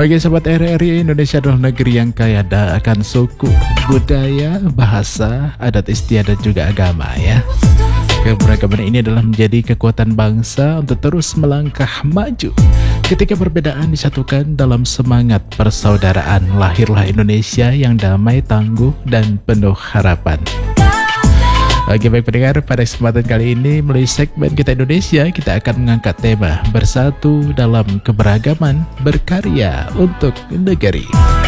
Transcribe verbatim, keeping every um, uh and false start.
Oke sobat R R I, Indonesia adalah negeri yang kaya akan suku, budaya, bahasa, adat istiadat dan juga agama ya. Keberagaman ini adalah menjadi kekuatan bangsa untuk terus melangkah maju. Ketika perbedaan disatukan dalam semangat persaudaraan, lahirlah Indonesia yang damai, tangguh, dan penuh harapan. Oke baik pendengar, pada kesempatan kali ini melalui segmen Kita Indonesia, kita akan mengangkat tema Bersatu dalam Keberagaman, Berkarya untuk Negeri.